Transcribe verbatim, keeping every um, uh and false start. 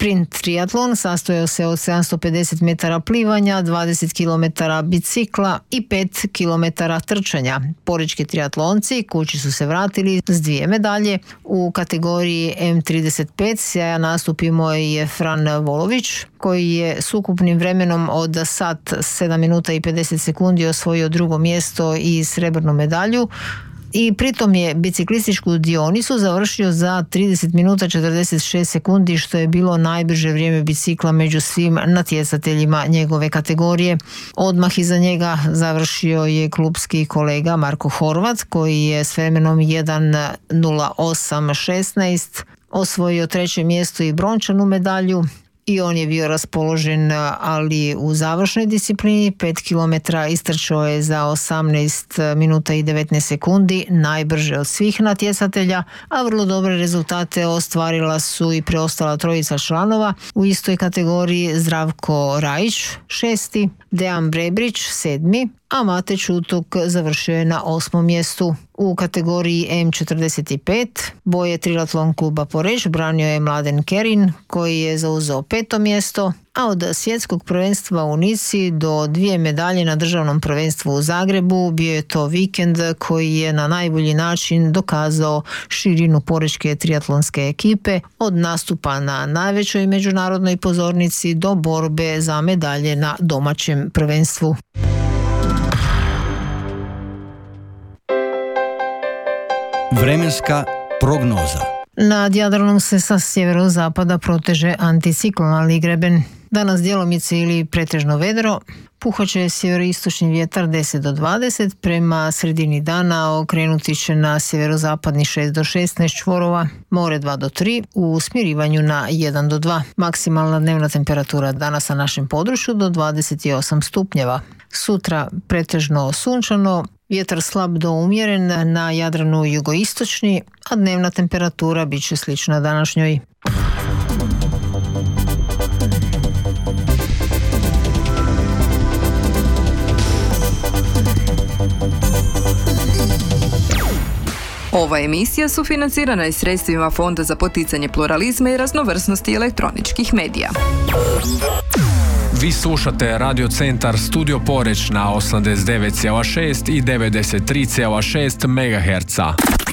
Sprint triatlon sastojao se od sedamsto pedeset metara plivanja, dvadeset kilometara bicikla i pet kilometara trčanja. Porečki triatlonci kući su se vratili s dvije medalje. U kategoriji em trideset pet sjajan nastup imao je Fran Volović, koji je s ukupnim vremenom od sat sedam minuta i pedeset sekundi osvojio drugo mjesto i srebrnu medalju. I pritom je biciklističku dionicu završio za trideset minuta četrdeset šest sekundi, što je bilo najbrže vrijeme bicikla među svim natjecateljima njegove kategorije. Odmah iza njega završio je klupski kolega Marko Horvat, koji je s vremenom jedan nula osam šesnaest osvojio treće mjesto i brončanu medalju. I on je bio raspoložen, ali u završnoj disciplini pet kilometara istrčao je za osamnaest minuta i devetnaest sekundi, najbrže od svih natjecatelja, a vrlo dobre rezultate ostvarila su i preostala trojica članova. U istoj kategoriji Zdravko Rajić, šesti, Dejan Brebrić, sedmi, a Mate Čutuk završio je na osmom mjestu. U kategoriji em četrdeset pet boje triatlon kluba Poreč branio je Mladen Kerin, koji je zauzeo peto mjesto, a od svjetskog prvenstva u Nici do dvije medalje na državnom prvenstvu u Zagrebu bio je to vikend koji je na najbolji način dokazao širinu porečke triatlonske ekipe, od nastupa na najvećoj međunarodnoj pozornici do borbe za medalje na domaćem prvenstvu. Vremenska prognoza. Nad Jadranom se sa sjeverozapada proteže anticiklonalni greben. Danas djelomice ili pretežno vedro, puhaće sjeveroistočni vjetar deset do dvadeset, prema sredini dana okrenuti će na sjeverozapadni šest do šesnaest čvorova, more dva do tri, u smirivanju na jedan do dva. Maksimalna dnevna temperatura danas na našem području do dvadeset osam stupnjeva. Sutra pretežno sunčano, vjetar slab do umjeren, na Jadranu jugoistočni, a dnevna temperatura bit će slična današnjoj. Ova emisija sufinancirana je sredstvima Fonda za poticanje pluralizma i raznovrsnosti elektroničkih medija. Vi slušate Radio Centar Studio Poreč na osamdeset devet zarez šest i devedeset tri zarez šest megaherca.